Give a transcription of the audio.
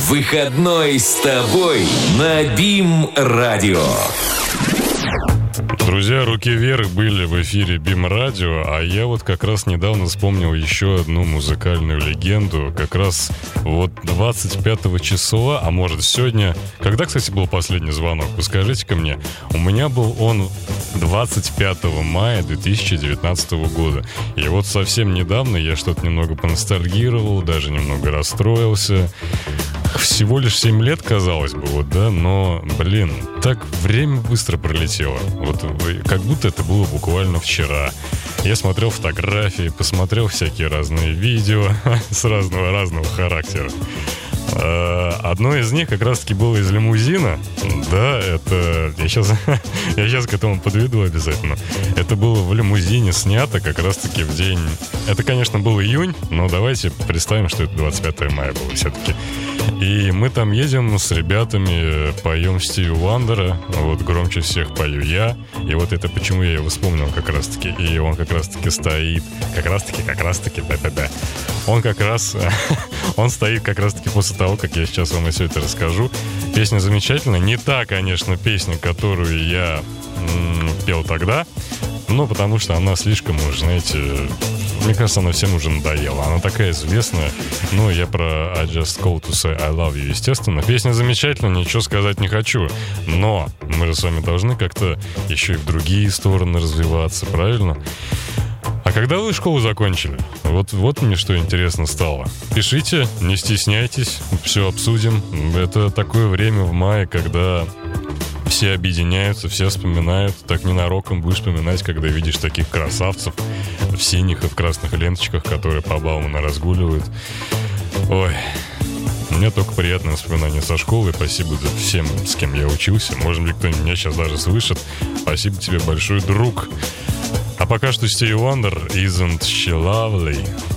Выходной с тобой на БИМ-радио. Друзья, руки вверх, были в эфире БИМ-радио, а я вот как раз недавно вспомнил еще одну музыкальную легенду. Как раз вот 25 числа, а может сегодня... Когда, кстати, был последний звонок? Вы скажите-ка мне. У меня был он 25 мая 2019 года. И вот совсем недавно я что-то немного поностальгировал, даже немного расстроился. Всего лишь 7 лет, казалось бы, вот, да, но, блин, так время быстро пролетело. Вот как будто это было буквально вчера. Я смотрел фотографии, посмотрел всякие разные видео с разного характера. Одно из них как раз-таки было из лимузина. Да, это... Я сейчас к этому подведу обязательно. Это было в лимузине снято как раз-таки в день... Это, конечно, был июнь, но давайте представим, что это 25 мая было все-таки. И мы там едем с ребятами, поем Стиви Уандера. Вот громче всех пою я. И вот это почему я его вспомнил как раз-таки. И он как раз-таки стоит... Как раз-таки, да-да-да. Он как раз... Он стоит как раз-таки после того, как я сейчас вам все это расскажу. Песня замечательная. Не та, конечно, песня, которую я пел тогда, но потому что она слишком уж, знаете... Мне кажется, она всем уже надоела. Она такая известная. Ну, я про I Just Call to Say I Love You, естественно. Песня замечательная, ничего сказать не хочу. Но мы же с вами должны как-то еще и в другие стороны развиваться, правильно? А когда вы школу закончили? Вот мне что интересно стало. Пишите, не стесняйтесь, все обсудим. Это такое время в мае, когда все объединяются, все вспоминают. Так ненароком будешь вспоминать, когда видишь таких красавцев в синих и в красных ленточках, которые по Бауману разгуливают. Ой, у меня только приятные воспоминания со школы. Спасибо всем, с кем я учился. Может быть, кто-нибудь меня сейчас даже слышит. Спасибо тебе большой, друг. А пока что Стиви Уандер, Isn't She Lovely?